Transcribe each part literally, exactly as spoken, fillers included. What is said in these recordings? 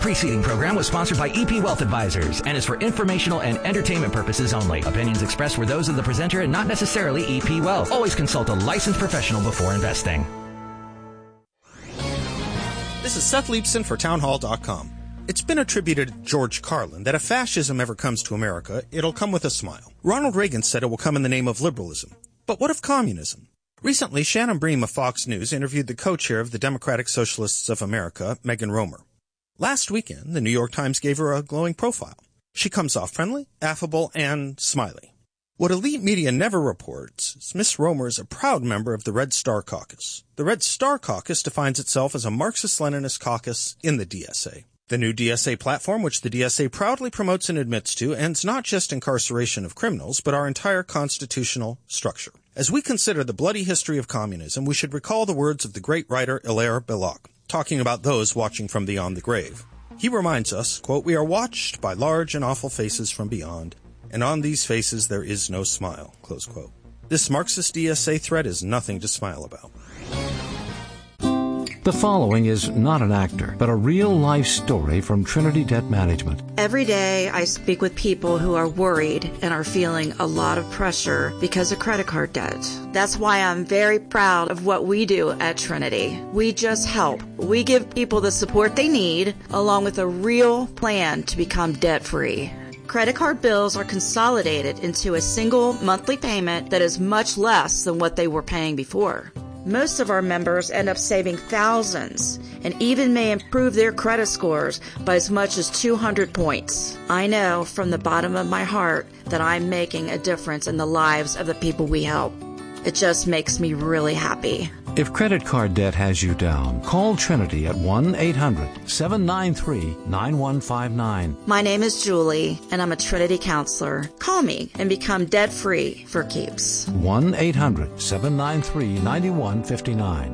preceding program was sponsored by E P Wealth Advisors and is for informational and entertainment purposes only. Opinions expressed were those of the presenter and not necessarily E P Wealth. Always consult a licensed professional before investing. This is Seth Leibson for townhall dot com. It's been attributed to George Carlin that if fascism ever comes to America, it'll come with a smile. Ronald Reagan said it will come in the name of liberalism. But what of communism? Recently, Shannon Bream of Fox News interviewed the co-chair of the Democratic Socialists of America, Megan Romer. Last weekend, the New York Times gave her a glowing profile. She comes off friendly, affable, and smiley. What elite media never reports is Miss Romer is a proud member of the Red Star Caucus. The Red Star Caucus defines itself as a Marxist-Leninist caucus in the D S A. The new D S A platform, which the D S A proudly promotes and admits to, ends not just incarceration of criminals, but our entire constitutional structure. As we consider the bloody history of communism, we should recall the words of the great writer Hilaire Belloc, talking about those watching from beyond the grave. He reminds us, quote, "We are watched by large and awful faces from beyond, and on these faces there is no smile," close quote. This Marxist D S A threat is nothing to smile about. The following is not an actor, but a real-life story from Trinity Debt Management. Every day I speak with people who are worried and are feeling a lot of pressure because of credit card debt. That's why I'm very proud of what we do at Trinity. We just help. We give people the support they need, along with a real plan to become debt-free. Credit card bills are consolidated into a single monthly payment that is much less than what they were paying before. Most of our members end up saving thousands and even may improve their credit scores by as much as two hundred points. I know from the bottom of my heart that I'm making a difference in the lives of the people we help. It just makes me really happy. If credit card debt has you down, call Trinity at one eight hundred seven nine three nine one five nine. My name is Julie, and I'm a Trinity counselor. Call me and become debt-free for keeps. one eight hundred seven nine three nine one five nine.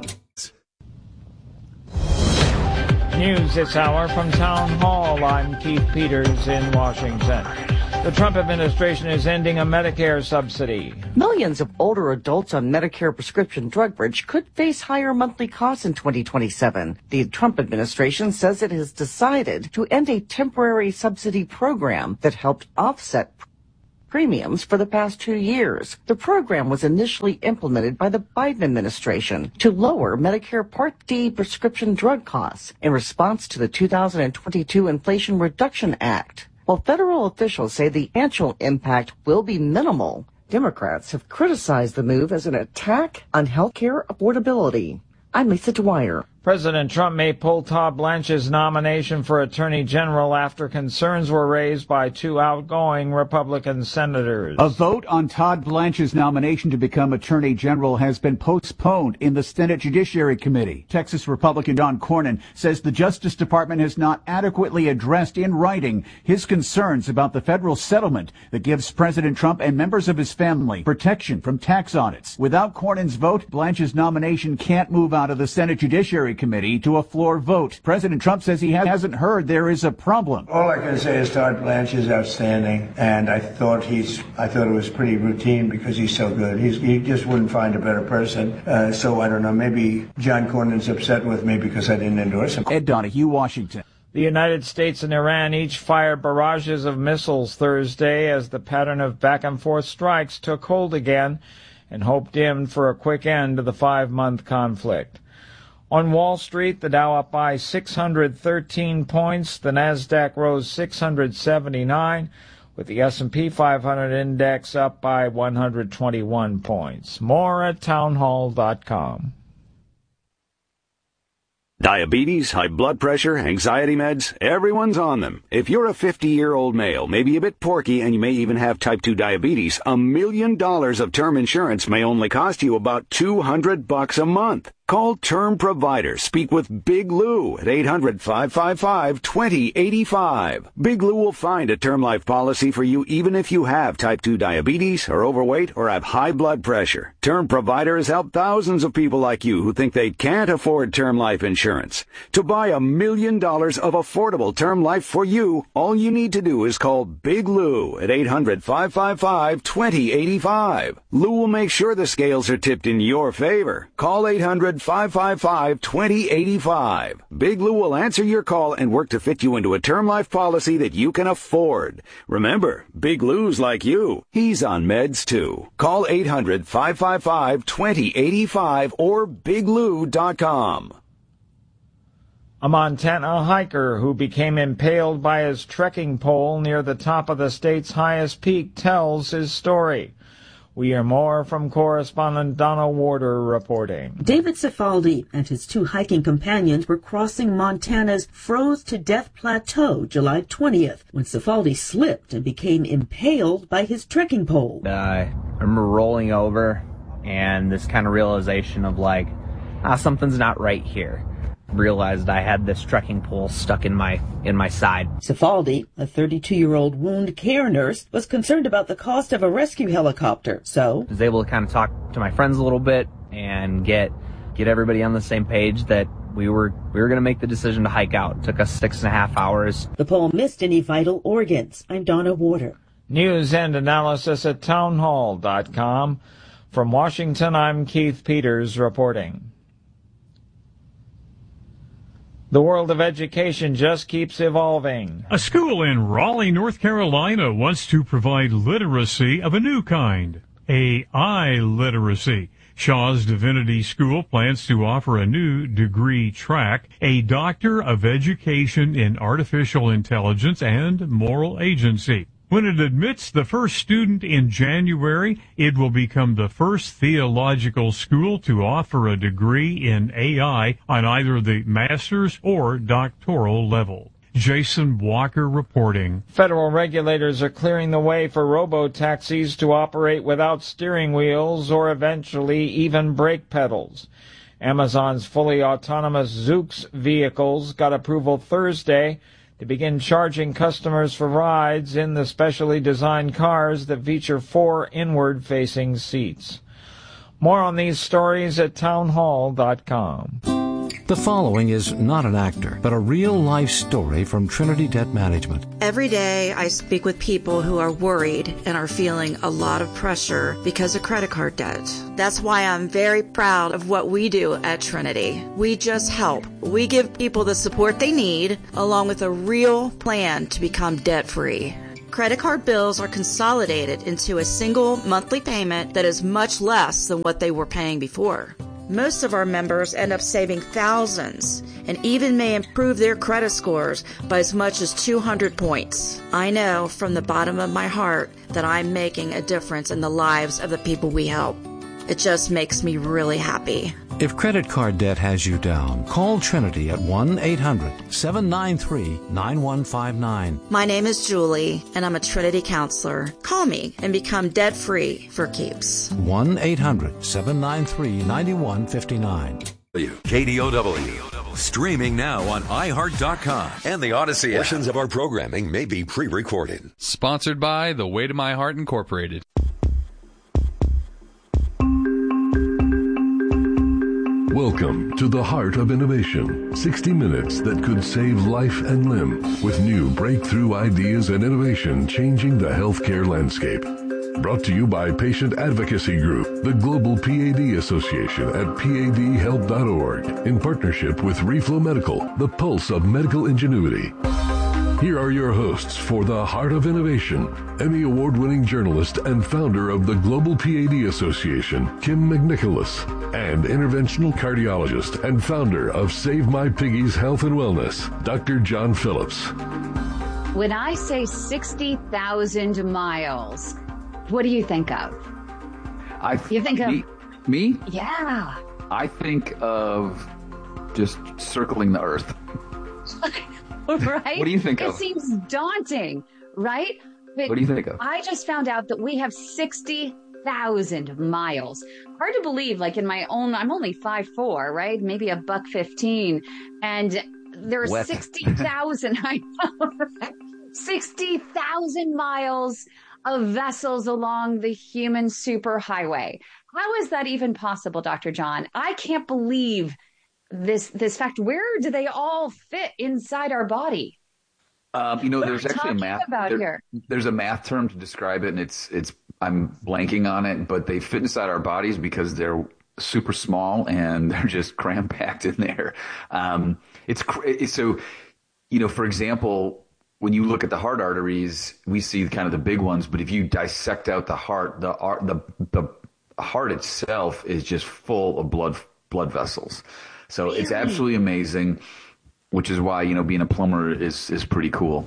News this hour from Town Hall. I'm Keith Peters in Washington. The Trump administration is ending a Medicare subsidy. Millions of older adults on Medicare prescription drug bridge could face higher monthly costs in twenty twenty-seven. The Trump administration says it has decided to end a temporary subsidy program that helped offset premiums for the past two years. The program was initially implemented by the Biden administration to lower Medicare Part D prescription drug costs in response to the two thousand twenty-two Inflation Reduction Act. While federal officials say the financial impact will be minimal, Democrats have criticized the move as an attack on health care affordability. I'm Lisa Dwyer. President Trump may pull Todd Blanche's nomination for Attorney General after concerns were raised by two outgoing Republican senators. A vote on Todd Blanche's nomination to become Attorney General has been postponed in the Senate Judiciary Committee. Texas Republican John Cornyn says the Justice Department has not adequately addressed in writing his concerns about the federal settlement that gives President Trump and members of his family protection from tax audits. Without Cornyn's vote, Blanche's nomination can't move out of the Senate Judiciary Committee to a floor vote. President Trump says he hasn't heard there is a problem. All I can say is Todd Blanche is outstanding, and I thought he's I thought it was pretty routine because he's so good. He's, he just wouldn't find a better person. Uh, so I don't know. Maybe John Cornyn's upset with me because I didn't endorse him. Ed Donahue, Washington. The United States and Iran each fired barrages of missiles Thursday as the pattern of back-and-forth strikes took hold again, and hope dimmed for a quick end to the five-month conflict. On Wall Street, the Dow up by six hundred thirteen points, the Nasdaq rose six hundred seventy-nine, with the S and P five hundred index up by one hundred twenty-one points. More at townhall dot com. Diabetes, high blood pressure, anxiety meds, everyone's on them. If you're a fifty-year-old male, maybe a bit porky, and you may even have type two diabetes, a million dollars of term insurance may only cost you about two hundred bucks a month. Call Term Provider. Speak with Big Lou at eight hundred five five five two zero eight five. Big Lou will find a term life policy for you even if you have type two diabetes, are overweight, or have high blood pressure. Term Provider has helped thousands of people like you who think they can't afford term life insurance. To buy a million dollars of affordable term life for you, all you need to do is call Big Lou at eight hundred five five five two zero eight five. Lou will make sure the scales are tipped in your favor. Call eight hundred hundred, five five five, two zero eight five. Big Lou will answer your call and work to fit you into a term life policy that you can afford. Remember, Big Lou's like you. He's on meds too. Call eight hundred, five five five, two zero eight five or big lou dot com. A Montana hiker who became impaled by his trekking pole near the top of the state's highest peak tells his story. We hear more from correspondent Donna Warder reporting. David Cifaldi and his two hiking companions were crossing Montana's froze-to-death plateau July twentieth when Cifaldi slipped and became impaled by his trekking pole. Uh, I remember rolling over and this kind of realization of like, ah, something's not right here. Realized I had this trekking pole stuck in my in my side. Cifaldi, a thirty-two-year-old wound care nurse, was concerned about the cost of a rescue helicopter, so I was able to kind of talk to my friends a little bit and get get everybody on the same page that we were we were going to make the decision to hike out. It took us six and a half hours. The pole missed any vital organs. I'm Donna Warder. News and analysis at townhall dot com. From Washington, I'm Keith Peters reporting. The world of education just keeps evolving. A school in Raleigh, North Carolina wants to provide literacy of a new kind, A I literacy. Shaw's Divinity School plans to offer a new degree track, a Doctor of Education in Artificial Intelligence and Moral Agency. When it admits the first student in January, it will become the first theological school to offer a degree in A I on either the master's or doctoral level. Jason Walker reporting. Federal regulators are clearing the way for robo-taxis to operate without steering wheels or eventually even brake pedals. Amazon's fully autonomous Zoox vehicles got approval Thursday to begin charging customers for rides in the specially designed cars that feature four inward-facing seats. More on these stories at townhall dot com. The following is not an actor, but a real-life story from Trinity Debt Management. Every day I speak with people who are worried and are feeling a lot of pressure because of credit card debt. That's why I'm very proud of what we do at Trinity. We just help. We give people the support they need, along with a real plan to become debt-free. Credit card bills are consolidated into a single monthly payment that is much less than what they were paying before. Most of our members end up saving thousands and even may improve their credit scores by as much as two hundred points. I know from the bottom of my heart that I'm making a difference in the lives of the people we help. It just makes me really happy. If credit card debt has you down, call Trinity at one eight hundred, seven nine three, nine one five nine. My name is Julie, and I'm a Trinity counselor. Call me and become debt-free for keeps. one eight hundred, seven nine three, nine one five nine. K D O W. Streaming now on i heart dot com and the Odyssey app. Portions of our programming may be pre-recorded. Sponsored by The Way to My Heart Incorporated. Welcome to the Heart of Innovation, sixty minutes that could save life and limb, with new breakthrough ideas and innovation changing the healthcare landscape. Brought to you by Patient Advocacy Group, the Global P A D Association at P A D help dot org, in partnership with Reflow Medical, the pulse of medical ingenuity. Here are your hosts for the Heart of Innovation, Emmy Award-winning journalist and founder of the Global P A D Association, Kim McNicholas, and interventional cardiologist and founder of Save My Piggies Health and Wellness, Doctor John Phillips. When I say sixty thousand miles, what do you think of? I you think of me, me? Yeah. I think of just circling the earth. Right? What do you think it of? It seems daunting, right? But what do you think of? I just found out that we have sixty thousand miles. Hard to believe, like in my own, I'm only five foot four, right? Maybe a buck fifteen. And there's sixty thousand, I know, sixty thousand miles of vessels along the human superhighway. How is that even possible, Doctor John? I can't believe this this fact. Where do they all fit inside our body? Um, you know, what there's are we actually a math. About there, here? There's a math term to describe it, and it's it's. I'm blanking on it, but they fit inside our bodies because they're super small and they're just cram packed in there. Um, it's cra- so, you know, for example, when you look at the heart arteries, we see kind of the big ones, but if you dissect out the heart, the the the heart itself is just full of blood blood vessels. So really? It's absolutely amazing, which is why, you know, being a plumber is is pretty cool.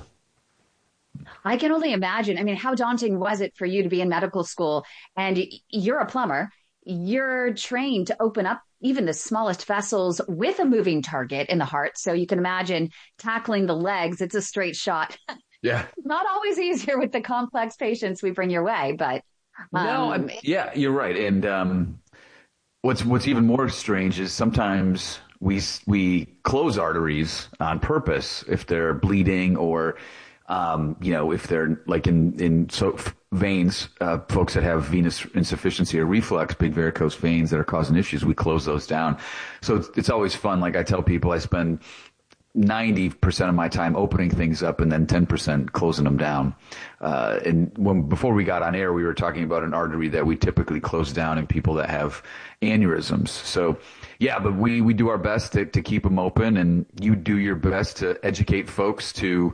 I can only imagine. I mean, how daunting was it for you to be in medical school and you're a plumber? You're trained to open up even the smallest vessels with a moving target in the heart. So you can imagine tackling the legs. It's a straight shot. Yeah. Not always easier with the complex patients we bring your way, but. Um, no, I'm, yeah, you're right. And um, what's what's even more strange is sometimes we we close arteries on purpose if they're bleeding or, um, you know, if they're like in, in so veins, uh, folks that have venous insufficiency or reflux, big varicose veins that are causing issues, we close those down. So it's, it's always fun. Like I tell people, I spend ninety percent of my time opening things up and then ten percent closing them down. Uh, and when, before we got on air, we were talking about an artery that we typically close down in people that have aneurysms. So yeah, but we, we do our best to, to keep them open, and you do your best to educate folks to,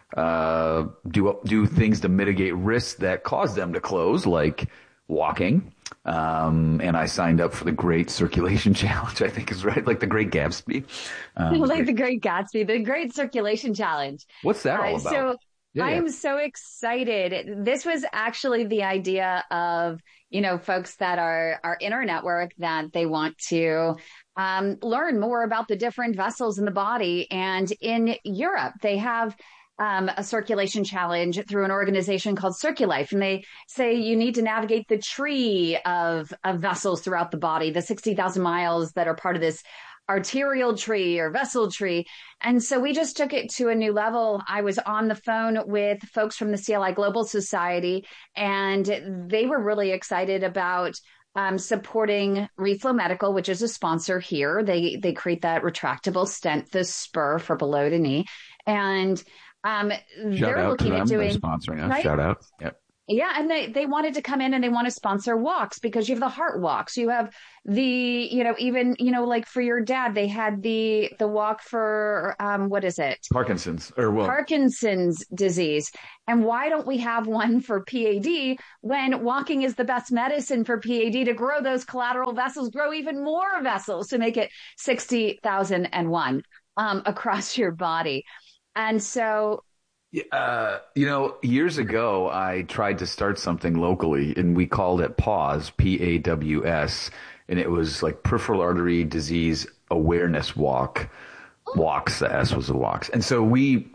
uh, do, do things to mitigate risks that cause them to close, like walking. Um, and I signed up for the Great Circulation Challenge, I think is right. Like the Great Gatsby. Um, like the Great Gatsby, the Great Circulation Challenge. What's that all uh, about? So yeah, I'm yeah. so excited. This was actually the idea of, you know, folks that are, are in our network that they want to, um, learn more about the different vessels in the body. And in Europe, they have Um, a circulation challenge through an organization called Circulife. And they say you need to navigate the tree of, of vessels throughout the body, the sixty thousand miles that are part of this arterial tree or vessel tree. And so we just took it to a new level. I was on the phone with folks from the C L I Global Society, and they were really excited about Um, supporting Reflow Medical, which is a sponsor here. They, they create that retractable stent, the spur for below the knee. And, um, Shout they're out looking to them. at doing, They're sponsoring us. right? Shout out. Yep. Yeah. And they, they wanted to come in and they want to sponsor walks because you have the heart walks. You have the, you know, even, you know, like for your dad, they had the, the walk for, um, what is it? Parkinson's or well, Parkinson's disease. And why don't we have one for P A D when walking is the best medicine for P A D to grow those collateral vessels, grow even more vessels to make it sixty thousand one, um, across your body. And so, Uh, you know, years ago, I tried to start something locally, and we called it PAWS, P A W S, and it was like Peripheral Artery Disease Awareness Walk. Walks, the S was the walks. And so we,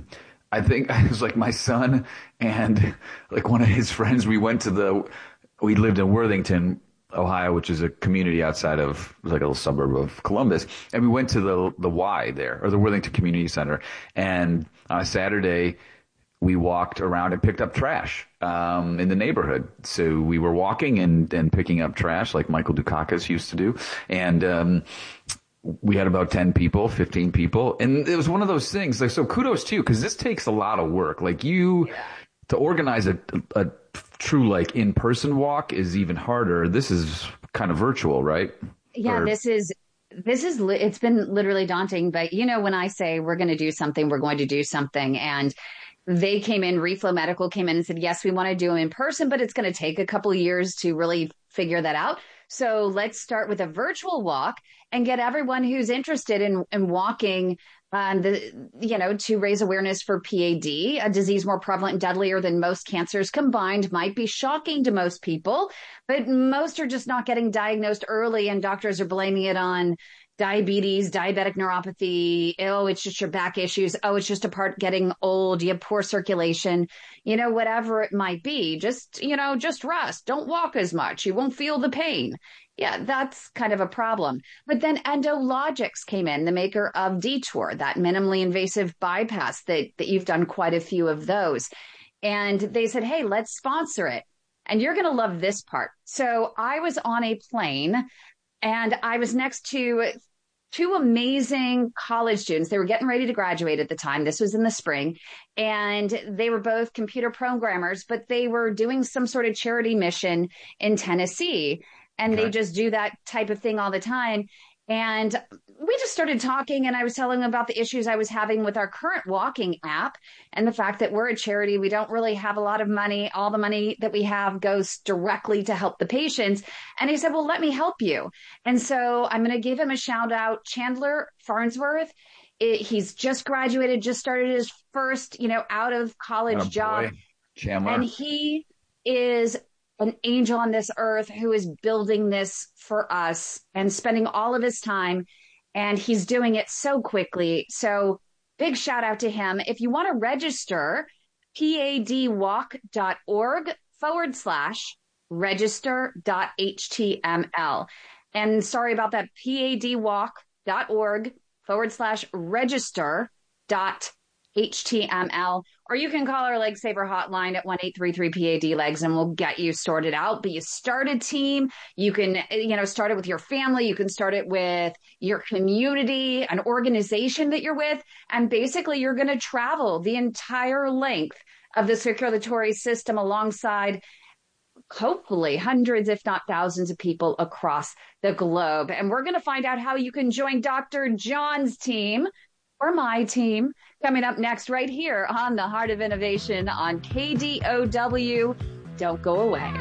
I think it was like my son and like one of his friends, we went to the, we lived in Worthington, Ohio, which is a community outside of like a little suburb of Columbus. And we went to the, the Y there, or the Worthington Community Center. And on a Saturday, we walked around and picked up trash, um, in the neighborhood. So we were walking and, and picking up trash like Michael Dukakis used to do. And, um, we had about ten people, fifteen people. And it was one of those things like, so kudos to you, because this takes a lot of work. Like you, yeah. to organize a, a true like in-person walk is even harder. This is kind of virtual, right? Yeah, or, this is, this is, it's been literally daunting, but you know, when I say we're going to do something, we're going to do something. And they came in, Reflow Medical came in and said, yes, we want to do them in person, but it's going to take a couple of years to really figure that out. So let's start with a virtual walk and get everyone who's interested in, in walking, um, the, you know, to raise awareness for P A D, a disease more prevalent and deadlier than most cancers combined. Might be shocking to most people, but most are just not getting diagnosed early, and doctors are blaming it on diabetes, diabetic neuropathy. Oh, it's just your back issues. Oh, it's just a part getting old. You have poor circulation, you know, whatever it might be. Just, you know, just rest. Don't walk as much. You won't feel the pain. Yeah, that's kind of a problem. But then Endologix came in, the maker of Detour, that minimally invasive bypass that, that you've done quite a few of those. And they said, hey, let's sponsor it. And you're going to love this part. So I was on a plane and I was next to two amazing college students. They were getting ready to graduate at the time. This was in the spring. And they were both computer programmers, but they were doing some sort of charity mission in Tennessee. and Okay. they just do that type of thing all the time. And we just started talking, and I was telling him about the issues I was having with our current walking app and the fact that we're a charity. We don't really have a lot of money. All the money that we have goes directly to help the patients. And he said, well, let me help you. And so I'm going to give him a shout out, Chandler Farnsworth. It, he's just graduated, just started his first, you know, out of college Atta job. boy, Chandler. And he is an angel on this earth who is building this for us and spending all of his time. And he's doing it so quickly. So big shout out to him. If you want to register, padwalk.org forward slash register.html. And sorry about that, padwalk.org forward slash register dot H T M L, or you can call our Leg Saver hotline at one eight three three P A D legs and we'll get you sorted out. But you start a team, you can, you know, start it with your family, you can start it with your community, an organization that you're with, and basically you're going to travel the entire length of the circulatory system alongside hopefully hundreds, if not thousands of people across the globe. And we're going to find out how you can join Doctor John's team or my team coming up next right here on the Heart of Innovation on K D O W. Don't go away.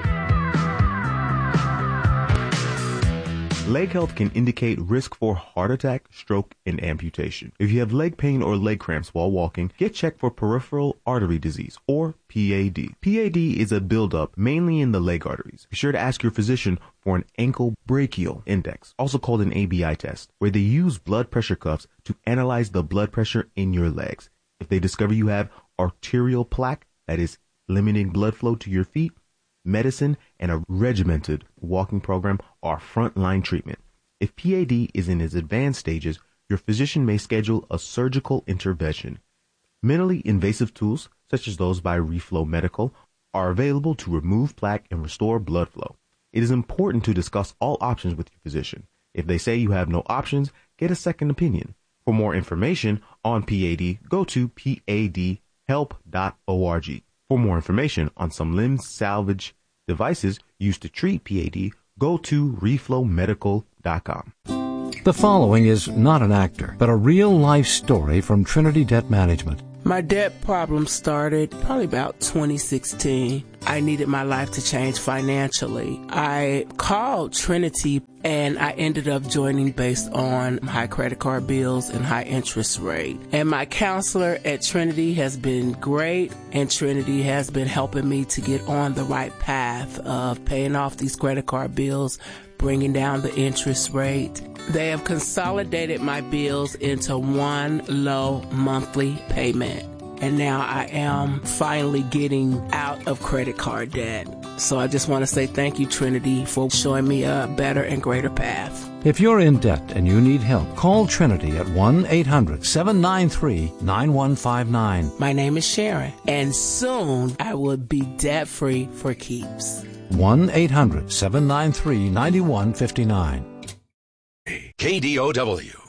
Leg health can indicate risk for heart attack, stroke, and amputation. If you have leg pain or leg cramps while walking, get checked for peripheral artery disease, or P A D. P A D is a buildup mainly in the leg arteries. Be sure to ask your physician for an ankle brachial index, also called an A B I test, where they use blood pressure cuffs to analyze the blood pressure in your legs. If they discover you have arterial plaque, that is limiting blood flow to your feet, medicine and a regimented walking program are frontline treatment. If P A D is in its advanced stages, your physician may schedule a surgical intervention. Minimally invasive tools, such as those by Reflow Medical, are available to remove plaque and restore blood flow. It is important to discuss all options with your physician. If they say you have no options, get a second opinion. For more information on P A D, go to P A D help dot org. For more information on some limb salvage devices used to treat P A D, go to reflow medical dot com. The following is not an actor, but a real-life story from Trinity Debt Management. My debt problem started probably about twenty sixteen. I needed my life to change financially. I called Trinity and I ended up joining based on high credit card bills and high interest rate. And my counselor at Trinity has been great, and Trinity has been helping me to get on the right path of paying off these credit card bills, bringing down the interest rate. They have consolidated my bills into one low monthly payment. And now I am finally getting out of credit card debt. So I just want to say thank you, Trinity, for showing me a better and greater path. If you're in debt and you need help, call Trinity at one eight hundred seven nine three nine one five nine. My name is Sharon, and soon I will be debt-free for keeps. one eight hundred seven nine three nine one five nine. K D O W.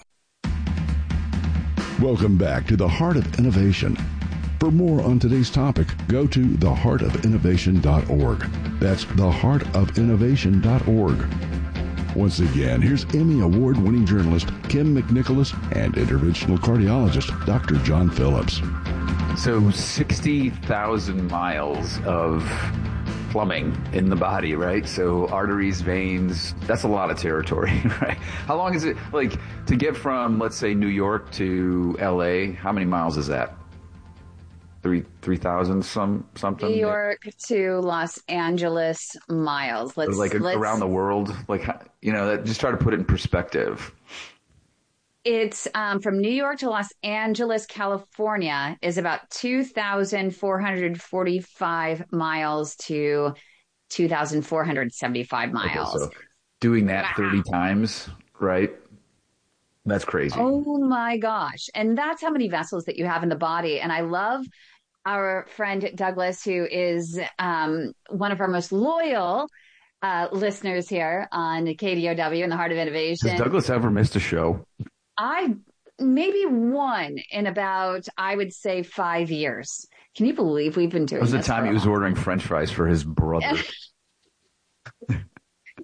Welcome back to the Heart of Innovation. For more on today's topic, go to the heart of innovation dot org. That's the heart of innovation dot org. Once again, here's Emmy Award-winning journalist Kim McNicholas and interventional cardiologist Doctor John Phillips. So sixty thousand miles of plumbing in the body, right? So arteries, veins, that's a lot of territory, right? How long is it, like, to get from, let's say, New York to L A, how many miles is that? Three, three thousand some something. New York to Los Angeles miles. Let's like let's, around the world, like, you know, that, just try to put it in perspective. It's um, from New York to Los Angeles, California, is about two thousand four hundred forty-five miles to two thousand four hundred seventy-five miles. Okay, so doing that wow. thirty times, right? That's crazy. Oh my gosh. And that's how many vessels that you have in the body. And I love our friend Douglas, who is um, one of our most loyal uh, listeners here on K D O W and the Heart of Innovation. Has Douglas ever missed a show? I maybe one in about, I would say, five years. Can you believe we've been doing this? It this was the time he was ordering French fries for his brother.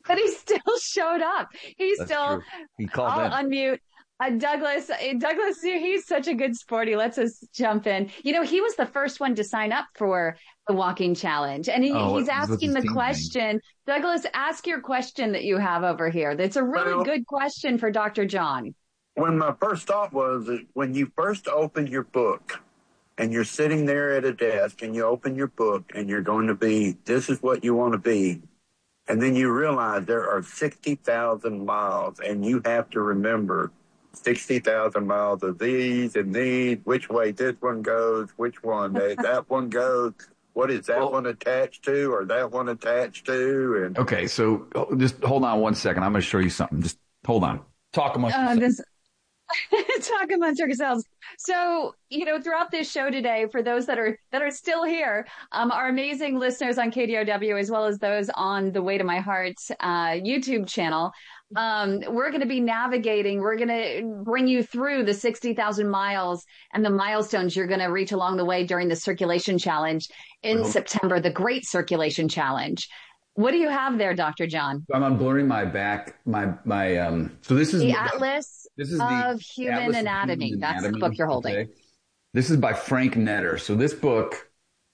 But he still showed up. He That's still, true. He called I'll in. unmute. Uh, Douglas, uh, Douglas, he's such a good sport. He lets us jump in. You know, he was the first one to sign up for the walking challenge. And he, Oh, he's what's his asking the team question. Douglas, ask your question that you have over here. That's a really Well- good question for Doctor John. When my first thought was that when you first open your book and you're sitting there at a desk and you open your book and you're going to be, this is what you want to be. And then you realize there are sixty thousand miles and you have to remember sixty thousand miles of these and these, which way this one goes, which one that, that one goes, what is that one attached to or that one attached to? And Okay, so oh, just hold on one second. I'm going to show you something. Just hold on. Talk amongst Uh, yourselves. this talk amongst yourselves. So, you know, throughout this show today, for those that are that are still here, um, our amazing listeners on K D O W, as well as those on the Way to My Heart uh, YouTube channel, um, we're going to be navigating. We're going to bring you through the sixty thousand miles and the milestones you're going to reach along the way during the Circulation Challenge in Uh-huh. September, the Great Circulation Challenge. What do you have there, Doctor John? I'm unblurring my back. My my um. So this is The Atlas This is the of Human Atlas of Anatomy. Human That's the Anatomy, book you're holding. okay? This is by Frank Netter. So this book,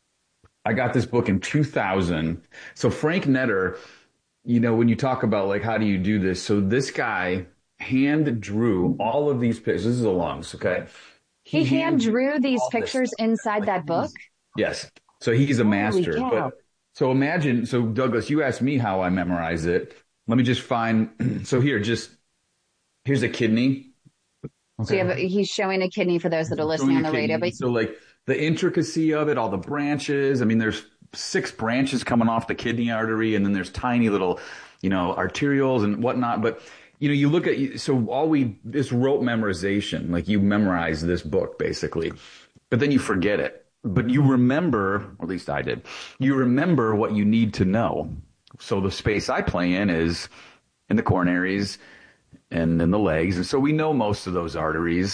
I got this book in two thousand. So Frank Netter, you know, when you talk about like how do you do this? So this guy hand drew all of these pictures. This is the lungs, okay? He hand drew these all this pictures inside that book? Yes. So he's a master. cow. But so imagine, so Douglas, you asked me how I memorize it. Let me just find, so here, just, here's a kidney. So you have, he's showing a kidney for those that are listening on the radio. But So like the intricacy of it, all the branches. I mean, there's six branches coming off the kidney artery, and then there's tiny little, you know, arterioles and whatnot. But you know, you look at, so all we, this rote memorization, like you memorize this book basically, but then you forget it. But you remember, or at least I did, you remember what you need to know. So the space I play in is in the coronaries and in the legs. And so we know most of those arteries,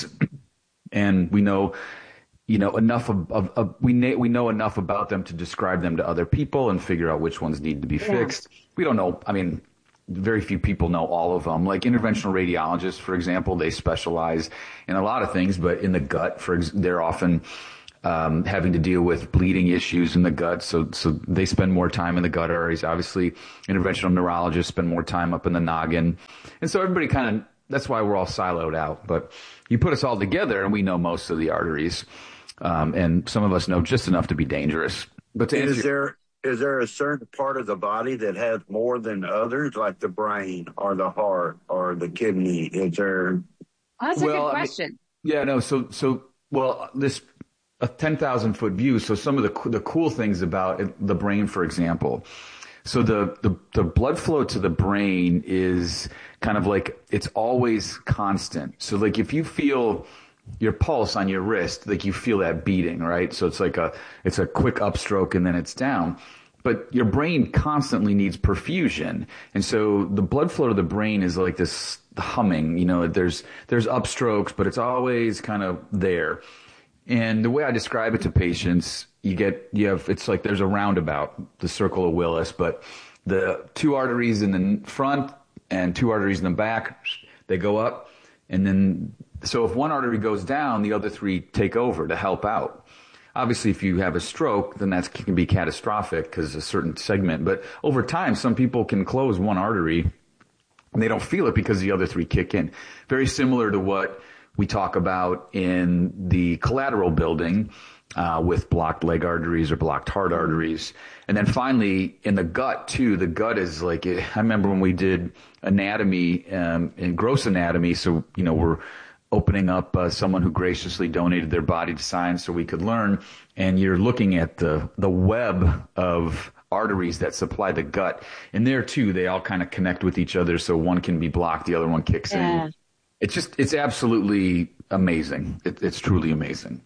and we know, you know, enough of, of, of we, na- we know enough about them to describe them to other people and figure out which ones need to be Yeah. fixed. We don't know. I mean, very few people know all of them. Like interventional radiologists, for example, they specialize in a lot of things, but in the gut, for ex- they're often um, having to deal with bleeding issues in the gut. So, so they spend more time in the gut areas. Obviously, interventional neurologists spend more time up in the noggin. And so everybody kind of, that's why we're all siloed out. But you put us all together and we know most of the arteries. Um, and some of us know just enough to be dangerous. But to answer is there is there a certain part of the body that has more than others, like the brain or the heart or the kidney? Is there? that's a Well, I good mean, question. Yeah, no. So, so well, this a ten thousand foot view. So some of the co- the cool things about it, the brain, for example. So the, the the blood flow to the brain is kind of like it's always constant. So like if you feel your pulse on your wrist, like you feel that beating, right? So it's like a it's a quick upstroke and then it's down. But your brain constantly needs perfusion. And so the blood flow to the brain is like this humming, you know, there's there's upstrokes, but it's always kind of there. And the way I describe it to patients, you get, you have, it's like there's a roundabout, the circle of Willis, but the two arteries in the front and two arteries in the back, they go up. And then, so if one artery goes down, the other three take over to help out. Obviously, if you have a stroke, then that can be catastrophic because a certain segment, but over time, some people can close one artery and they don't feel it because the other three kick in. Very similar to what we talk about in the collateral building uh, with blocked leg arteries or blocked heart arteries. And then finally, in the gut, too, the gut is like, I remember when we did anatomy um, in gross anatomy, so, you know, we're opening up uh, someone who graciously donated their body to science so we could learn, and you're looking at the, the web of arteries that supply the gut. And there, too, they all kind of connect with each other, so one can be blocked, the other one kicks Yeah. in. It's just, it's absolutely amazing. It, it's truly amazing.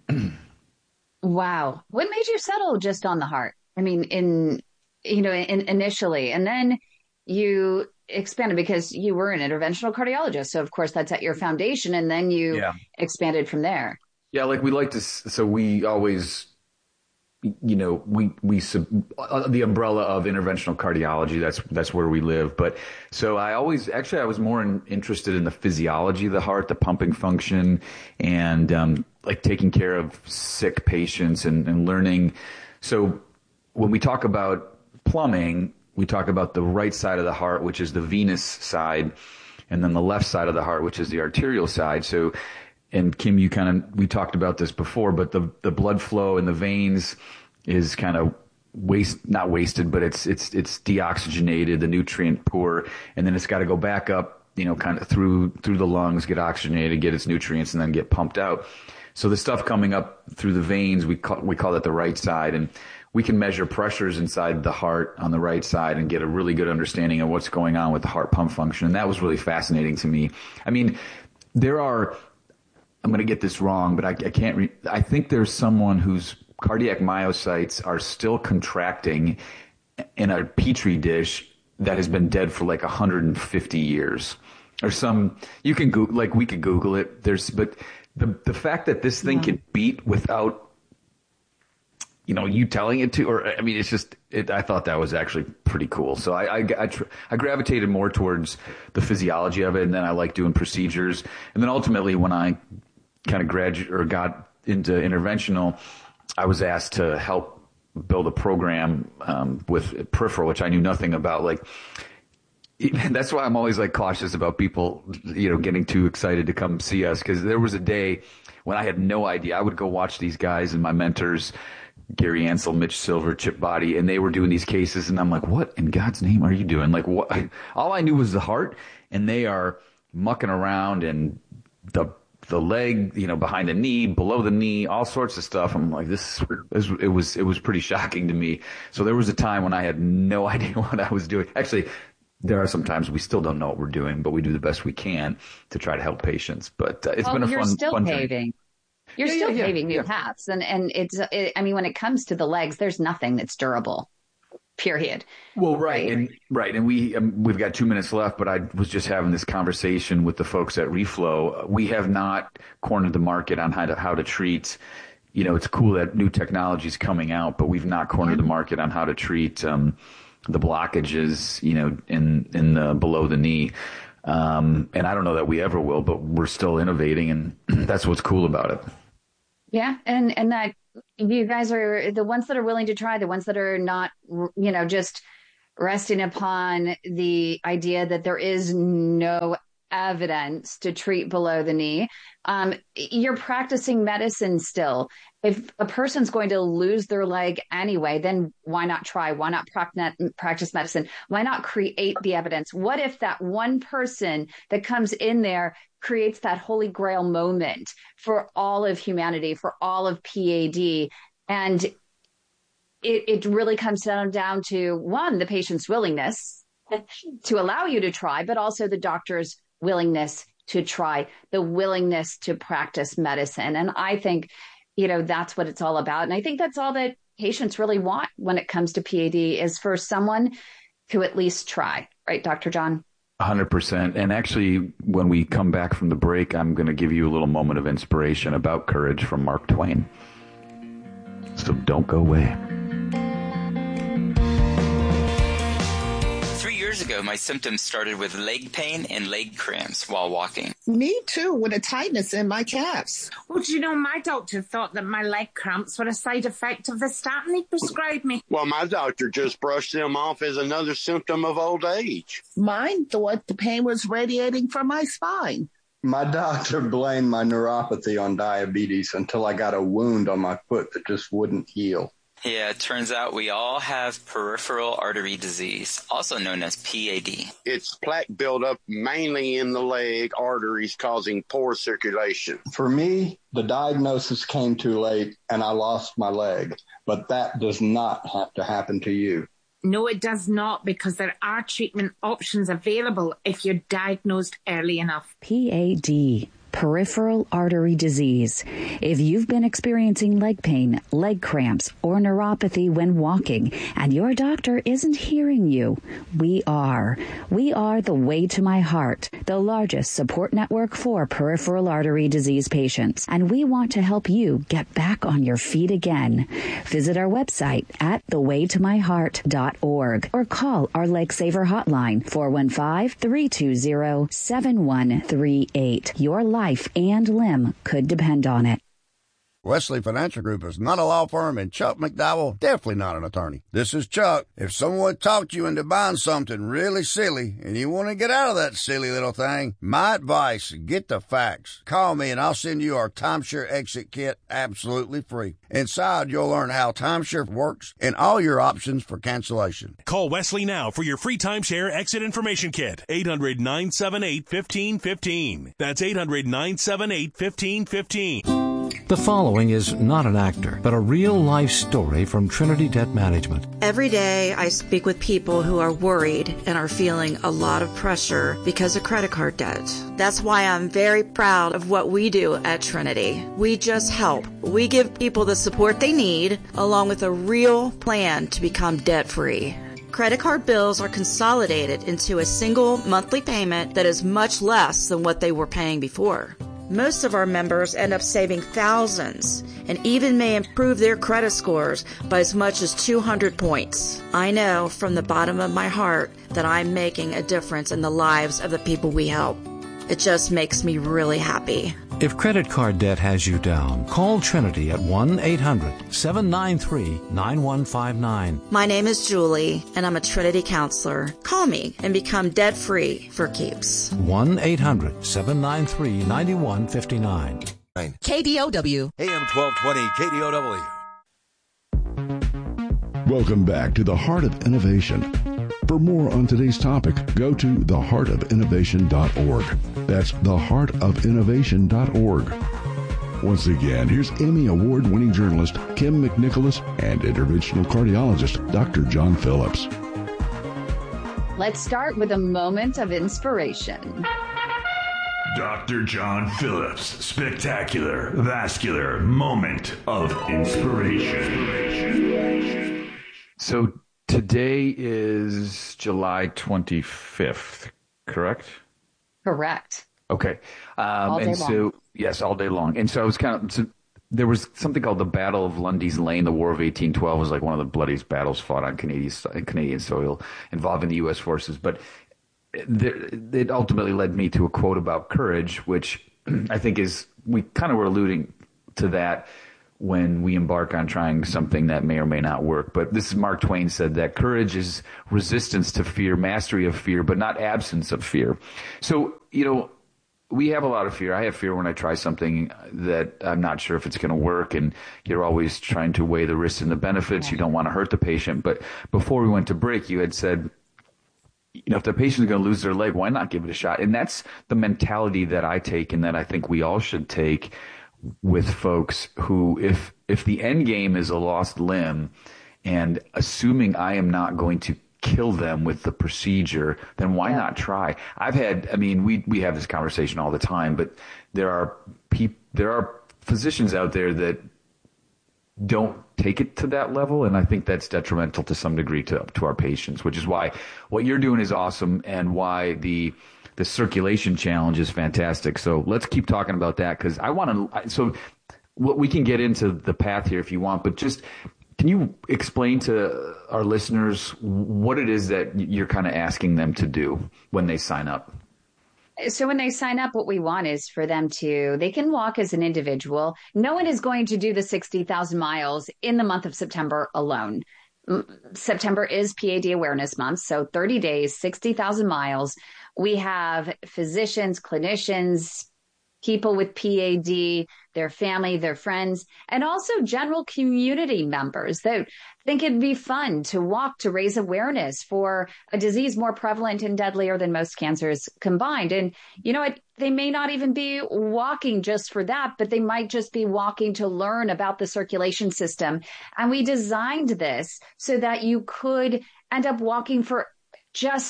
Wow. What made you settle just on the heart? I mean, in, you know, in, initially, and then you expanded because you were an interventional cardiologist. So of course that's at your foundation. And then you Yeah. expanded from there. Yeah, like we like to, s- so we always you know, we, we, sub, uh, the umbrella of interventional cardiology, that's, that's where we live. But so I always, actually, I was more in, interested in the physiology of the heart, the pumping function, and, um, like taking care of sick patients and, and learning. So when we talk about plumbing, we talk about the right side of the heart, which is the venous side, and then the left side of the heart, which is the arterial side. So, and Kim, you kind of, we talked about this before, but the, the blood flow in the veins is kind of waste, not wasted, but it's, it's, it's deoxygenated, the nutrient poor, and then it's got to go back up, you know, kind of through, through the lungs, get oxygenated, get its nutrients, and then get pumped out. So the stuff coming up through the veins, we call, we call it the right side. And we can measure pressures inside the heart on the right side and get a really good understanding of what's going on with the heart pump function. And that was really fascinating to me. I mean, there are, I'm going to get this wrong, but I, I can't re- I think there's someone whose cardiac myocytes are still contracting in a petri dish that has been dead for like one hundred fifty years or some, you can go, like we could Google it. There's, but the, the fact that this thing yeah. can beat without, you know, you telling it to, or, I mean, it's just, it, I thought that was actually pretty cool. So I, I, I, tr- I gravitated more towards the physiology of it. And then I like doing procedures. And then ultimately when I kind of graduated or got into interventional, I was asked to help build a program, um, with peripheral, which I knew nothing about. Like, and that's why I'm always like cautious about people, you know, getting too excited to come see us. Cause there was a day when I had no idea. I would go watch these guys and my mentors, Gary Ansel, Mitch Silver, Chip Body, and they were doing these cases, and I'm like, what in God's name are you doing? Like, what? All I knew was the heart, and they are mucking around and the the leg, you know, behind the knee, below the knee, all sorts of stuff. I'm like, this, this it was it was pretty shocking to me. So there was a time when I had no idea what I was doing. Actually, there are some times we still don't know what we're doing, but we do the best we can to try to help patients. But uh, it's well, been a you're fun, still fun paving. journey. You're yeah, still yeah, paving yeah, new yeah. paths. And, and it's, it, I mean, when it comes to the legs, there's nothing that's durable, period. Well, right. right. And right. And we, um, we've got two minutes left, but I was just having this conversation with the folks at Reflow. We have not cornered the market on how to, how to treat, you know, it's cool that new technology is coming out, but we've not cornered yeah. the market on how to treat, um, the blockages, you know, in, in the below the knee. Um, and I don't know that we ever will, but we're still innovating, and that's what's cool about it. Yeah. And, and that you guys are the ones that are willing to try, the ones that are not, you know, just resting upon the idea that there is no evidence to treat below the knee. Um, you're practicing medicine still. If a person's going to lose their leg anyway, then why not try? Why not practice medicine? Why not create the evidence? What if that one person that comes in there creates that holy grail moment for all of humanity, for all of P A D? And it, it really comes down, down to, one, the patient's willingness to allow you to try, but also the doctor's willingness to try, the willingness to practice medicine. And I think, you know, that's what it's all about. And I think that's all that patients really want when it comes to P A D, is for someone to at least try. Right, Doctor John? one hundred percent. And actually, when we come back from the break, I'm going to give you a little moment of inspiration about courage from Mark Twain. So don't go away. Years ago, my symptoms started with leg pain and leg cramps while walking. Me too, with a tightness in my calves. Well, do you know, my doctor thought that my leg cramps were a side effect of the statin he prescribed me. Well, my doctor just brushed them off as another symptom of old age. Mine thought the pain was radiating from my spine. My doctor blamed my neuropathy on diabetes until I got a wound on my foot that just wouldn't heal. Yeah, it turns out we all have peripheral artery disease, also known as P A D. It's plaque buildup mainly in the leg arteries causing poor circulation. For me, the diagnosis came too late and I lost my leg, but that does not have to happen to you. No, it does not, because there are treatment options available if you're diagnosed early enough. P A D. peripheral artery disease. If you've been experiencing leg pain, leg cramps, or neuropathy when walking, and your doctor isn't hearing you, we are. We are the Way to My Heart, the largest support network for peripheral artery disease patients, and we want to help you get back on your feet again. Visit our website at the way to my heart dot org or call our Leg Saver hotline, four one five, three two zero, seven one three eight. Your life and limb could depend on it. Wesley Financial Group is not a law firm, and Chuck McDowell definitely not an attorney. This is Chuck. If someone talked you into buying something really silly and you want to get out of that silly little thing, my advice, get the facts. Call me and I'll send you our timeshare exit kit absolutely free. Inside, you'll learn how timeshare works and all your options for cancellation. Call Wesley now for your free timeshare exit information kit. eight hundred, nine seven eight, one five one five. That's eight hundred, nine seven eight, one five one five. The following is not an actor, but a real-life story from Trinity Debt Management. Every day I speak with people who are worried and are feeling a lot of pressure because of credit card debt. That's why I'm very proud of what we do at Trinity. We just help. We give people the support they need, along with a real plan to become debt-free. Credit card bills are consolidated into a single monthly payment that is much less than what they were paying before. Most of our members end up saving thousands and even may improve their credit scores by as much as two hundred points. I know from the bottom of my heart that I'm making a difference in the lives of the people we help. It just makes me really happy. If credit card debt has you down, call Trinity at one eight hundred, seven nine three, nine one five nine. My name is Julie, and I'm a Trinity counselor. Call me and become debt-free for keeps. one eight hundred, seven nine three, nine one five nine. K D O W. A M twelve twenty, K D O W. Welcome back to the Heart of Innovation. For more on today's topic, go to the heart of innovation dot org. That's the heart of innovation dot org. Once again, here's Emmy Award-winning journalist Kim McNicholas and interventional cardiologist Doctor John Phillips. Let's start with a moment of inspiration. Doctor John Phillips' spectacular vascular moment of inspiration. So today is July twenty-fifth, correct? Correct. Okay. Um, all day and long. so, yes, all day long. And so I was kind of, so there was something called the Battle of Lundy's Lane. The War of eighteen twelve was like one of the bloodiest battles fought on Canadian, Canadian soil involving the U S forces. But there, it ultimately led me to a quote about courage, which I think is, we kind of were alluding to that when we embark on trying something that may or may not work. But this is Mark Twain said that courage is resistance to fear, mastery of fear, but not absence of fear. So, you know, we have a lot of fear. I have fear when I try something that I'm not sure if it's going to work, and you're always trying to weigh the risks and the benefits. You don't want to hurt the patient. But before we went to break, you had said, you know, if the patient is going to lose their leg, why not give it a shot? And that's the mentality that I take, and that I think we all should take with folks who, if if the end game is a lost limb, and assuming I am not going to kill them with the procedure, then why yeah. not try? I've had, I mean, we we have this conversation all the time, but there are peop, there are physicians out there that don't take it to that level, and I think that's detrimental to some degree to to our patients, which is why what you're doing is awesome, and why the the circulation challenge is fantastic. So let's keep talking about that, because I want to, so what we can get into the path here if you want, but just, can you explain to our listeners what it is that you're kind of asking them to do when they sign up? So when they sign up, what we want is for them to, they can walk as an individual. No one is going to do the sixty thousand miles in the month of September alone. September is P A D Awareness Month, so thirty days, sixty thousand miles. We have physicians, clinicians, people with P A D, their family, their friends, and also general community members that think it'd be fun to walk to raise awareness for a disease more prevalent and deadlier than most cancers combined. And you know what? They may not even be walking just for that, but they might just be walking to learn about the circulation system. And we designed this so that you could end up walking for just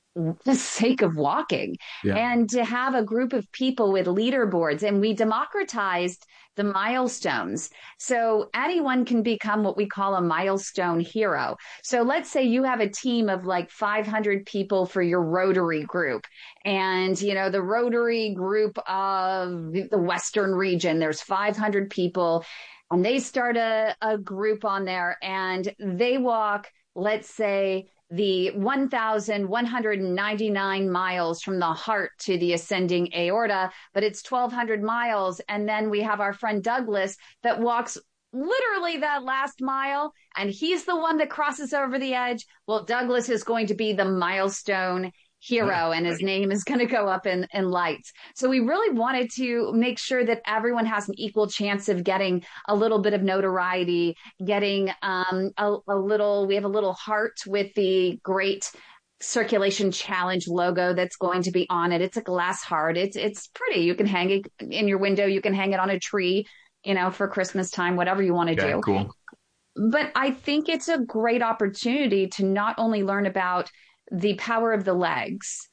the sake of walking. Yeah. And to have a group of people with leaderboards, and we democratized the milestones. So anyone can become what we call a milestone hero. So let's say you have a team of like five hundred people for your Rotary group. And, you know, the Rotary group of the Western region, there's five hundred people, and they start a, a group on there, and they walk, let's say, the one thousand one hundred ninety-nine miles from the heart to the ascending aorta, but it's twelve hundred miles. And then we have our friend Douglas that walks literally that last mile, and he's the one that crosses over the edge. Well, Douglas is going to be the milestone hero, and his name is going to go up in, in lights. So we really wanted to make sure that everyone has an equal chance of getting a little bit of notoriety, getting um, a, a little, we have a little heart with the Great Circulation Challenge logo that's going to be on it. It's a glass heart. It's, it's pretty. You can hang it in your window. You can hang it on a tree, you know, for Christmas time, whatever you want to yeah, do. Cool. But I think it's a great opportunity to not only learn about the power of the legs,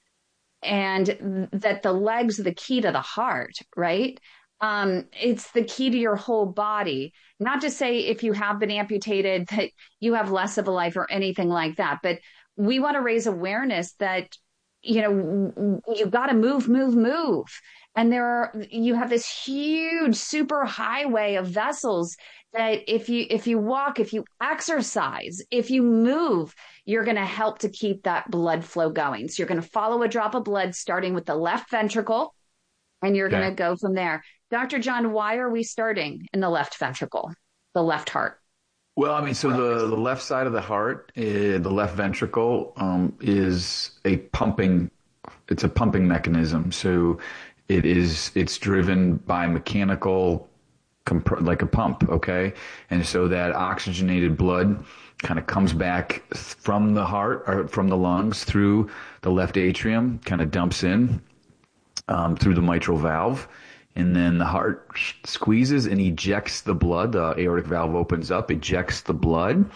and that the legs are the key to the heart, right? Um, it's the key to your whole body. Not to say if you have been amputated that you have less of a life or anything like that, but we want to raise awareness that, you know, you've got to move, move, move. And there are, you have this huge super highway of vessels that if you, if you walk, if you exercise, if you move, you're going to help to keep that blood flow going. So you're going to follow a drop of blood starting with the left ventricle, and you're okay. going to go from there. Doctor John, why are we starting in the left ventricle, the left heart? Well, I mean, so the, the left side of the heart, uh, the left ventricle, um, is a pumping, it's a pumping mechanism. So it is, it's driven by mechanical, comp- like a pump, okay? And so that oxygenated blood kind of comes back from the heart or from the lungs through the left atrium, kind of dumps in um, through the mitral valve. And then the heart squeezes and ejects the blood. The aortic valve opens up, ejects the blood.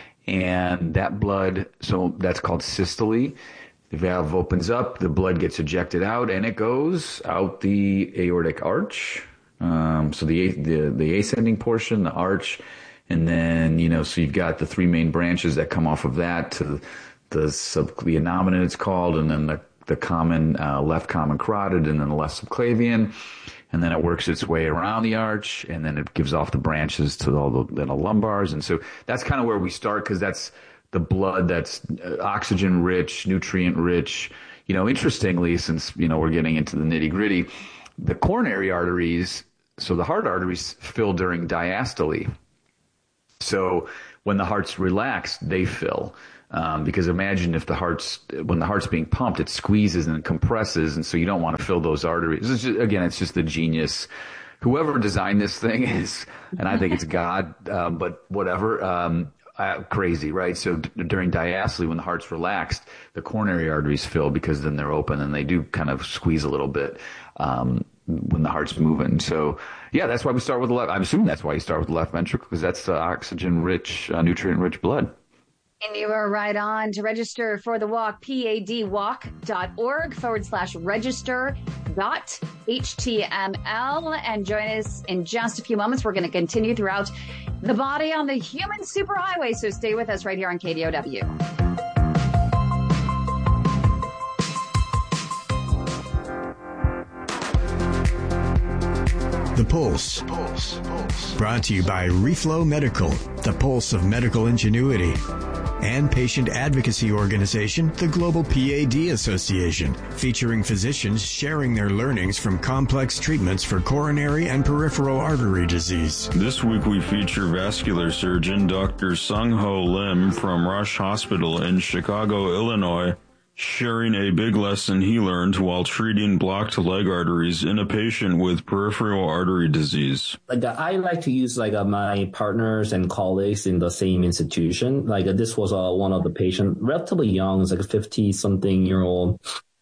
And that blood, so that's called systole. The valve opens up, the blood gets ejected out, and it goes out the aortic arch. Um, so the, the the ascending portion, the arch, and then, you know, so you've got the three main branches that come off of that to the subcleonominate, it's called, and then the, the common, uh, left common carotid, and then the left subclavian. And then it works its way around the arch, and then it gives off the branches to all the, the lumbars. And so that's kind of where we start, because that's the blood that's oxygen rich, nutrient rich. You know, interestingly, since, you know, we're getting into the nitty gritty, the coronary arteries, so the heart arteries fill during diastole. So when the heart's relaxed, they fill. Um, because imagine if the heart's, when the heart's being pumped, it squeezes and it compresses. And so you don't want to fill those arteries. It's just, again, it's just the genius. Whoever designed this thing is, and I think it's God, uh, but whatever, um, uh, crazy, right? So d- during diastole, when the heart's relaxed, the coronary arteries fill because then they're open and they do kind of squeeze a little bit, um, when the heart's moving. So yeah, that's why we start with the left. I'm assuming that's why you start with the left ventricle, because that's uh, oxygen rich, uh, nutrient rich blood. And you are right on. To register for the walk, padwalk.org forward slash register dot html, and join us in just a few moments. We're going to continue throughout the body on the human superhighway. So stay with us right here on K D O W. The Pulse. Pulse. Pulse. Brought to you by Reflow Medical, the pulse of medical ingenuity. And patient advocacy organization, the Global P A D Association, featuring physicians sharing their learnings from complex treatments for coronary and peripheral artery disease. This week we feature vascular surgeon Doctor Sung-Ho Lim from Rush Hospital in Chicago, Illinois, sharing a big lesson he learned while treating blocked leg arteries in a patient with peripheral artery disease. Like uh, I like to use like uh, my partners and colleagues in the same institution. Like uh, this was uh, one of the patients, relatively young, it's like a fifty something year old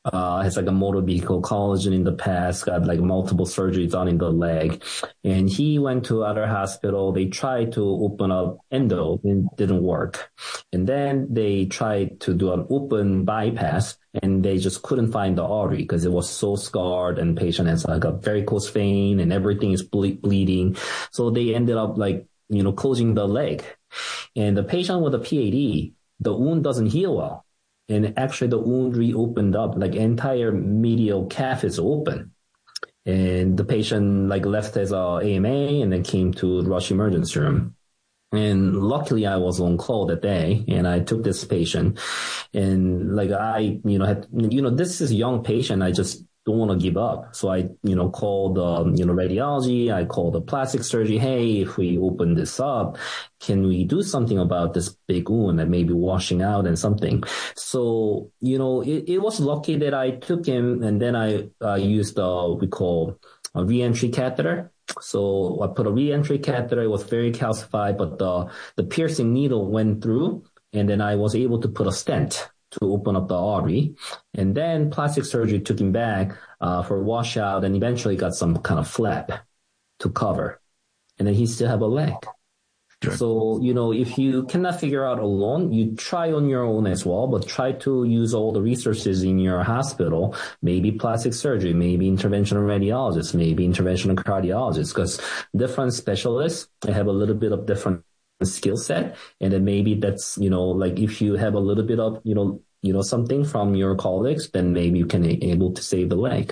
uh, has like a motor vehicle collagen in the past, got like multiple surgeries done in the leg. And he went to other hospital. They tried to open up endo and didn't work. And then they tried to do an open bypass and they just couldn't find the artery because it was so scarred and patient has like a varicose vein and everything is ble- bleeding. So they ended up like, you know, closing the leg. And the patient with a P A D, the wound doesn't heal well. And actually the wound reopened up, like entire medial calf is open. And the patient like left as a A M A and then came to rush emergency room. And luckily I was on call that day and I took this patient and like I, you know, had, you know, this is a young patient. I just don't want to give up. So I, you know, called, um, you know, radiology. I called the plastic surgery. Hey, if we open this up, can we do something about this big wound that may be washing out and something? So, you know, it, it was lucky that I took him and then I uh, used uh, we call a re-entry catheter. So I put a re-entry catheter. It was very calcified, but the, the piercing needle went through and then I was able to put a stent to open up the artery. And then plastic surgery took him back uh, for washout and eventually got some kind of flap to cover. And then he still have a leg. Good. So, you know, if you cannot figure out alone, you try on your own as well, but try to use all the resources in your hospital, maybe plastic surgery, maybe interventional radiologists, maybe interventional cardiologists, because different specialists have a little bit of different skill set. And then maybe that's, you know, like if you have a little bit of, you know, you know, something from your colleagues, then maybe you can be able to save the leg.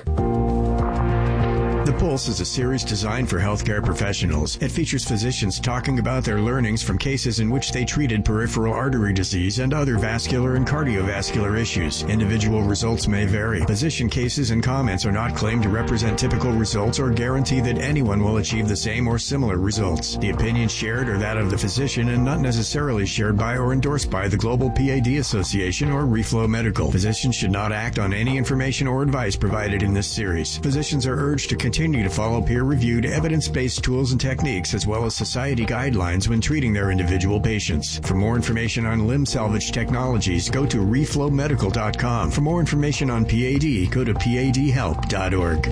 The Pulse is a series designed for healthcare professionals. It features physicians talking about their learnings from cases in which they treated peripheral artery disease and other vascular and cardiovascular issues. Individual results may vary. Physician cases and comments are not claimed to represent typical results or guarantee that anyone will achieve the same or similar results. The opinions shared are that of the physician and not necessarily shared by or endorsed by the Global P A D Association or Reflow Medical. Physicians should not act on any information or advice provided in this series. Physicians are urged to continue Continue to follow peer-reviewed, evidence-based tools and techniques as well as society guidelines when treating their individual patients. For more information on limb salvage technologies, go to reflow medical dot com. For more information on P A D, go to p a d help dot org.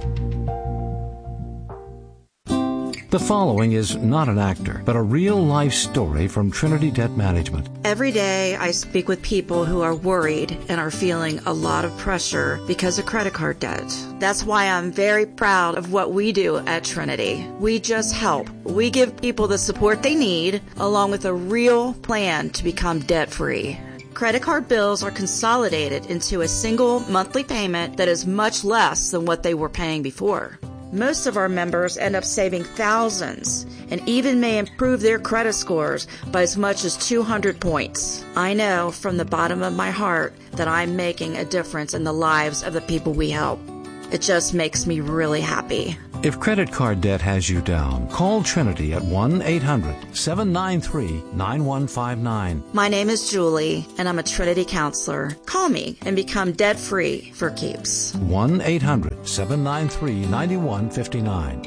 The following is not an actor, but a real-life story from Trinity Debt Management. Every day I speak with people who are worried and are feeling a lot of pressure because of credit card debt. That's why I'm very proud of what we do at Trinity. We just help. We give people the support they need, along with a real plan to become debt-free. Credit card bills are consolidated into a single monthly payment that is much less than what they were paying before. Most of our members end up saving thousands and even may improve their credit scores by as much as two hundred points. I know from the bottom of my heart that I'm making a difference in the lives of the people we help. It just makes me really happy. If credit card debt has you down, call Trinity at one eight hundred seven nine three nine one five nine. My name is Julie, and I'm a Trinity counselor. Call me and become debt-free for keeps. one eight hundred seven nine three nine one five nine.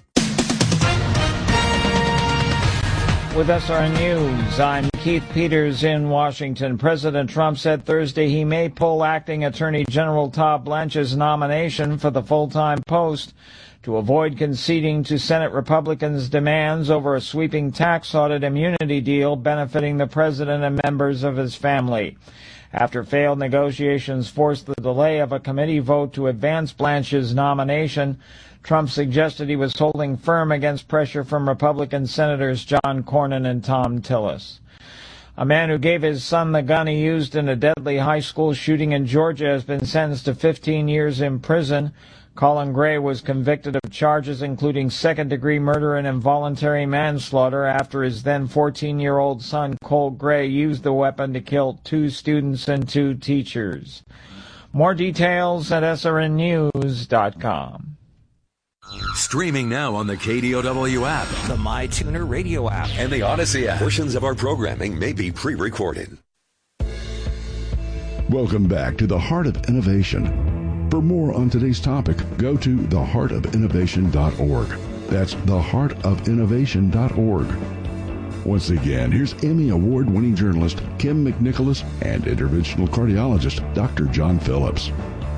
With S R N News, I'm Keith Peters in Washington. President Trump said Thursday he may pull acting Attorney General Todd Blanche's nomination for the full-time post to avoid conceding to Senate Republicans' demands over a sweeping tax audit immunity deal benefiting the president and members of his family. After failed negotiations forced the delay of a committee vote to advance Blanche's nomination, Trump suggested he was holding firm against pressure from Republican Senators John Cornyn and Thom Tillis. A man who gave his son the gun he used in a deadly high school shooting in Georgia has been sentenced to fifteen years in prison. Colin Gray was convicted of charges including second-degree murder and involuntary manslaughter after his then fourteen-year-old son, Cole Gray, used the weapon to kill two students and two teachers. More details at S R N news dot com. Streaming now on the K D O W app, the MyTuner radio app, and the Odyssey app. Portions of our programming may be pre-recorded. Welcome back to the Heart of Innovation. For more on today's topic, go to the heart of innovation dot org. That's the heart of innovation dot org. Once again, here's Emmy Award-winning journalist Kim McNicholas and interventional cardiologist Doctor John Phillips.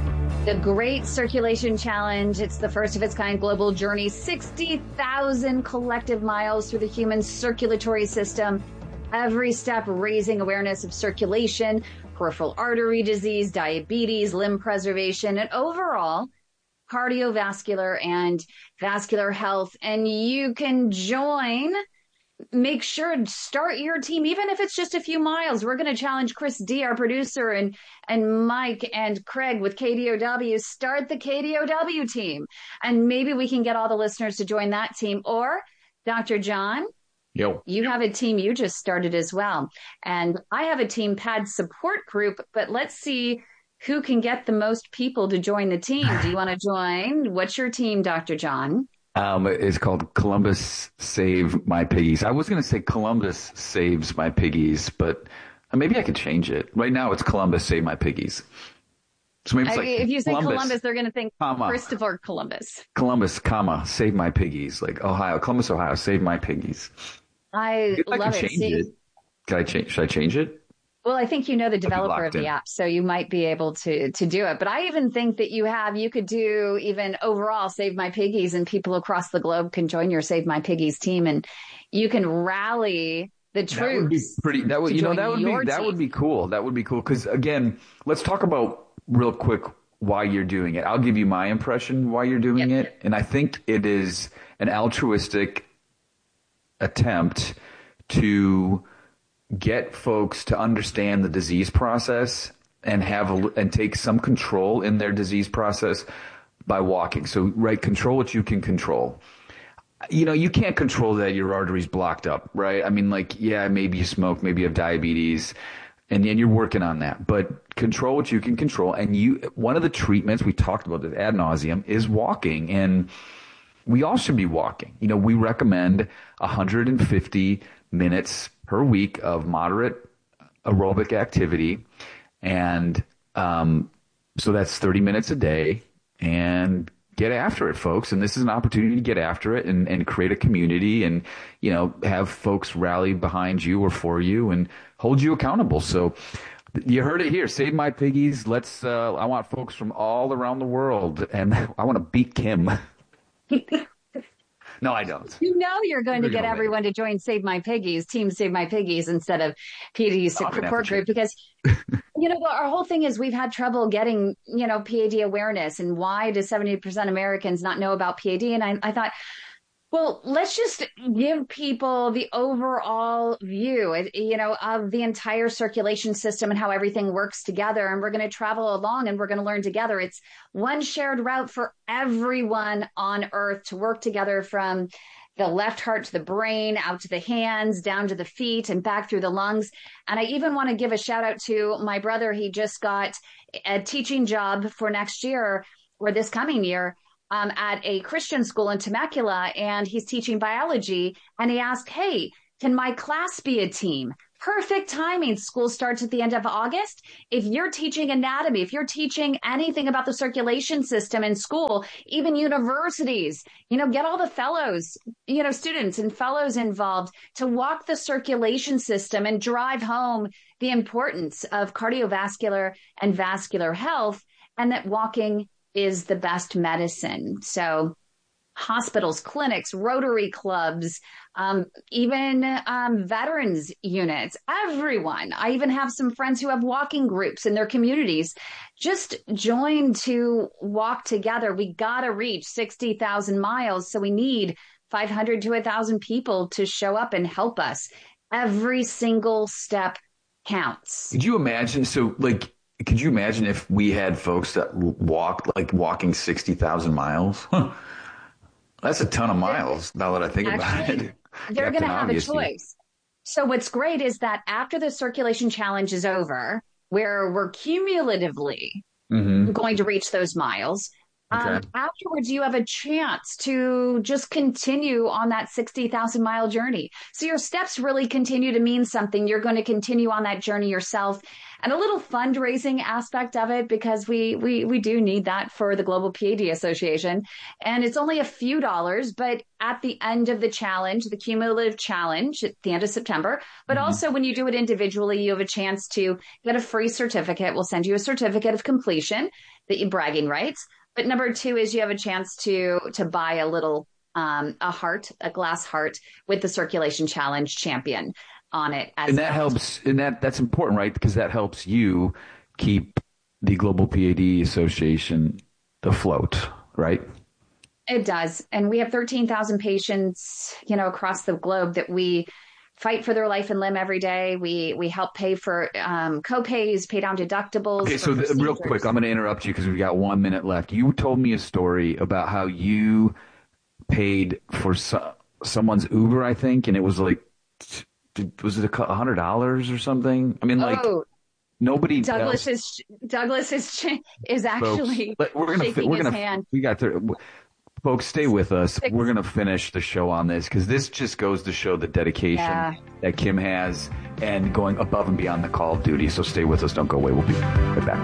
The Great Circulation Challenge. It's the first of its kind global journey, sixty thousand collective miles through the human circulatory system. Every step raising awareness of circulation, peripheral artery disease, diabetes, limb preservation, and overall cardiovascular and vascular health. And you can join. Make sure to start your team, even if it's just a few miles. We're going to challenge Chris D, our producer, and, and Mike and Craig with K D O W. Start the K D O W team. And maybe we can get all the listeners to join that team. Or, Doctor John, Yo. You have a team you just started as well. And I have a team pad support group, but let's see who can get the most people to join the team. Do you want to join? What's your team, Doctor John? Um, it's called Columbus Save My Piggies. I was going to say Columbus Saves My Piggies, but maybe I could change it. Right now it's Columbus Save My Piggies. So maybe it's like if you say Columbus, Columbus, they're going to think comma, Christopher Columbus. Columbus, comma, Save My Piggies. Like Ohio, Columbus, Ohio, Save My Piggies. I, I love can it. change See, it. Can I change? Should I change it? Well, I think you know the developer of the in. app, so you might be able to to do it. But I even think that you have, you could do even overall Save My Piggies, and people across the globe can join your Save My Piggies team, and you can rally the troops. That would be pretty. That would, you know, that would be that team. would be cool. That would be cool because again, let's talk about real quick why you're doing it. I'll give you my impression why you're doing yep. it, and I think it is an altruistic attempt to get folks to understand the disease process and have a, and take some control in their disease process by walking. So, right, control what you can control. You know, you can't control that your artery's blocked up, right? I mean, like, yeah, maybe you smoke, maybe you have diabetes, and then you're working on that. But control what you can control. And you, one of the treatments we talked about this ad nauseum is walking, and we all should be walking. You know, we recommend one hundred fifty minutes per week of moderate aerobic activity. And um, so that's thirty minutes a day, and get after it, folks. And this is an opportunity to get after it and, and create a community and, you know, have folks rally behind you or for you and hold you accountable. So you heard it here. Save My Piggies. Let's, uh, I want folks from all around the world, and I want to beat Kim. No, I don't. You know you're going We're to get gonna everyone to join Save My Piggies, Team Save My Piggies, instead of P A D support group, because, you know, our whole thing is we've had trouble getting, you know, P A D awareness. And why do seventy percent Americans not know about P A D? And I, I thought, well, let's just give people the overall view, you know, of the entire circulation system and how everything works together. And we're going to travel along and we're going to learn together. It's one shared route for everyone on Earth to work together, from the left heart to the brain, out to the hands, down to the feet, and back through the lungs. And I even want to give a shout out to my brother. He just got a teaching job for next year or this coming year. Um, at a Christian school in Temecula, and he's teaching biology. And he asked, hey, can my class be a team? Perfect timing. School starts at the end of August. If you're teaching anatomy, if you're teaching anything about the circulation system in school, even universities, you know, get all the fellows, you know, students and fellows involved to walk the circulation system and drive home the importance of cardiovascular and vascular health, and that walking is the best medicine. So hospitals, clinics, Rotary clubs, um, even um, veterans units, everyone. I even have some friends who have walking groups in their communities. Just join to walk together. We got to reach sixty thousand miles. So we need five hundred to one thousand people to show up and help us. Every single step counts. Could you imagine? So, like, could you imagine if we had folks that walked, like walking sixty thousand miles? Huh. That's a ton of miles now that I think Actually, about it. They're going to have Obviously. a choice. So what's great is that after the circulation challenge is over, where we're cumulatively mm-hmm. going to reach those miles, Okay. Um, afterwards, you have a chance to just continue on that sixty thousand mile journey. So your steps really continue to mean something. You're going to continue on that journey yourself. And a little fundraising aspect of it, because we, we, we do need that for the Global P A D Association. And it's only a few dollars, but at the end of the challenge, the cumulative challenge at the end of September, but mm-hmm. also when you do it individually, you have a chance to get a free certificate. We'll send you a certificate of completion, the bragging rights. But number two is you have a chance to to buy a little um, a heart, a glass heart with the Circulation Challenge champion on it. As and that well. helps, and that that's important, right? Because that helps you keep the Global P A D Association afloat, right? It does, and we have thirteen thousand patients, you know, across the globe that we fight for their life and limb every day. We we help pay for um, co-pays, pay down deductibles. Okay, so the, real quick, I'm going to interrupt you because we've got one minute left. You told me a story about how you paid for so, someone's Uber, I think, and it was like, was it a hundred dollars or something? I mean, like oh, nobody. Douglas else. is Douglas is is actually Folks, we're gonna, shaking we're his gonna, hand. We got there. Folks, stay with us. We're going to finish the show on this because this just goes to show the dedication yeah. that Kim has and going above and beyond the call of duty. So stay with us. Don't go away. We'll be right back.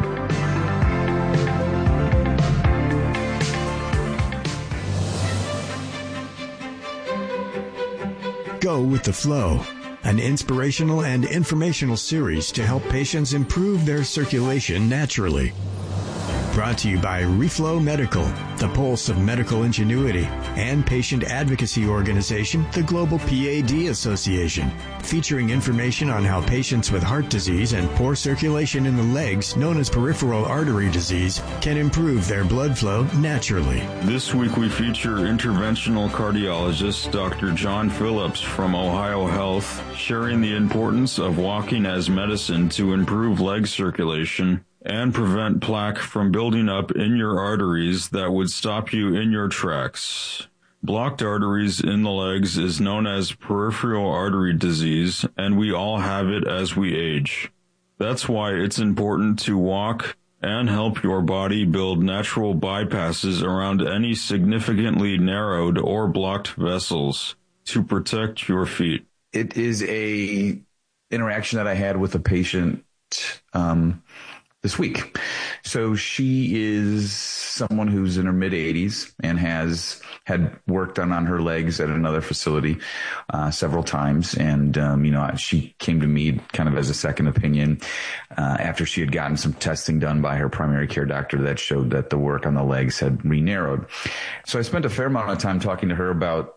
Go with the Flow, an inspirational and informational series to help patients improve their circulation naturally. Brought to you by Reflow Medical, the pulse of medical ingenuity, and patient advocacy organization, the Global P A D Association, featuring information on how patients with heart disease and poor circulation in the legs, known as peripheral artery disease, can improve their blood flow naturally. This week we feature interventional cardiologist Doctor John Phillips from Ohio Health, sharing the importance of walking as medicine to improve leg circulation and prevent plaque from building up in your arteries that would stop you in your tracks. Blocked arteries in the legs is known as peripheral artery disease, and we all have it as we age. That's why it's important to walk and help your body build natural bypasses around any significantly narrowed or blocked vessels to protect your feet. It is a interaction that I had with a patient um, this week. So she is someone who's in her mid eighties and has had worked on, on her legs at another facility uh, several times. And, um, you know, she came to me kind of as a second opinion uh, after she had gotten some testing done by her primary care doctor that showed that the work on the legs had re-narrowed. So I spent a fair amount of time talking to her about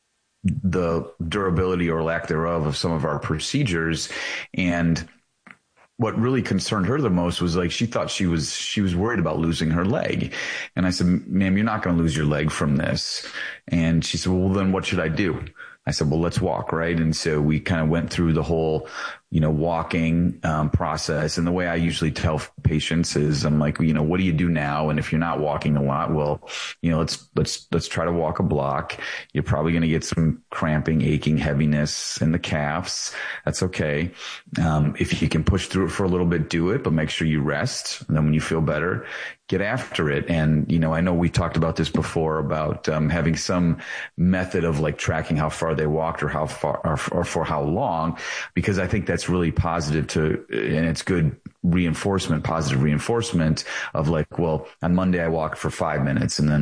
the durability or lack thereof of some of our procedures. And what really concerned her the most was like she thought she was she was worried about losing her leg. And I said, ma'am, you're not going to lose your leg from this. And she said, well, then what should I do? I said, well, let's walk, right? And so we kind of went through the whole, you know, walking um, process. And the way I usually tell patients is I'm like, you know, what do you do now? And if you're not walking a lot, well, you know, let's, let's, let's try to walk a block. You're probably going to get some cramping, aching, heaviness in the calves. That's okay. Um, if you can push through it for a little bit, do it, but make sure you rest. And then when you feel better, get after it. And, you know, I know we talked about this before about um, having some method of like tracking how far they walked or how far or, or for how long, because I think that's really positive to, and it's good reinforcement, positive reinforcement of like, well, on Monday I walked for five minutes and then